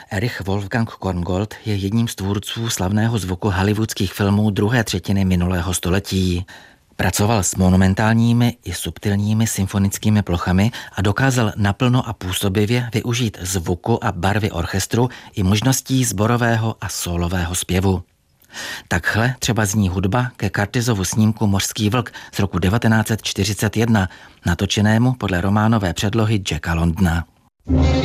Erich Wolfgang Korngold je jedním z tvůrců slavného zvuku hollywoodských filmů druhé třetiny minulého století. Pracoval s monumentálními i subtilními symfonickými plochami a dokázal naplno a působivě využít zvuku a barvy orchestru i možností sborového a sólového zpěvu. Takhle třeba zní hudba ke Curtisovu snímku Mořský vlk z roku 1941, natočenému podle románové předlohy Jacka Londona.